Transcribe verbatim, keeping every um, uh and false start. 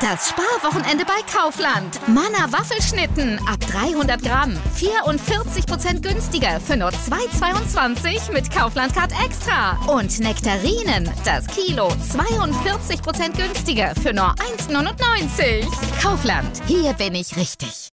Das Sparwochenende bei Kaufland. Manna Waffelschnitten ab dreihundert Gramm. vierundvierzig Prozent günstiger für nur zwei Euro zweiundzwanzig mit Kaufland Card Extra. Und Nektarinen, das Kilo, zweiundvierzig Prozent günstiger für nur eins Euro neunundneunzig. Kaufland, hier bin ich richtig.